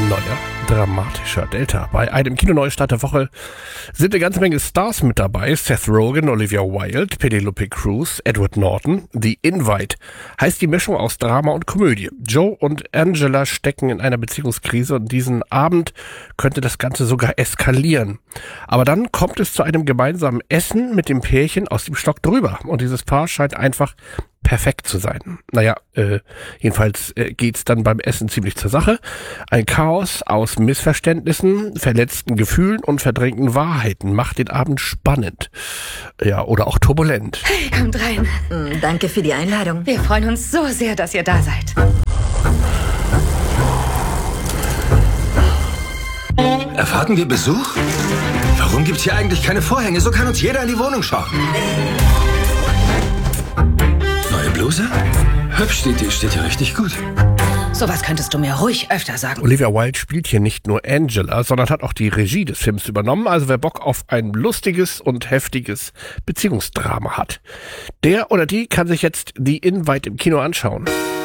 neuer, dramatischer Delta. Bei einem Kinoneustart der Woche sind eine ganze Menge Stars mit dabei. Seth Rogen, Olivia Wilde, Penelope Cruz, Edward Norton. The Invite heißt die Mischung aus Drama und Komödie. Joe und Angela stecken in einer Beziehungskrise und diesen Abend könnte das Ganze sogar eskalieren. Aber dann kommt es zu einem gemeinsamen Essen mit dem Pärchen aus dem Stock drüber. Und dieses Paar scheint einfach perfekt zu sein. Naja, jedenfalls geht's dann beim Essen ziemlich zur Sache. Ein Chaos aus Missverständnissen, verletzten Gefühlen und verdrängten Wahrheiten macht den Abend spannend. Ja, oder auch turbulent. Hey, kommt rein. Danke für die Einladung. Wir freuen uns so sehr, dass ihr da seid. Erwarten wir Besuch? Warum gibt's hier eigentlich keine Vorhänge? So kann uns jeder in die Wohnung schauen. Neue Bluse? Hübsch, die steht hier richtig gut. Sowas könntest du mir ruhig öfter sagen. Olivia Wilde spielt hier nicht nur Angela, sondern hat auch die Regie des Films übernommen. Also wer Bock auf ein lustiges und heftiges Beziehungsdrama hat, der oder die kann sich jetzt The Invite im Kino anschauen.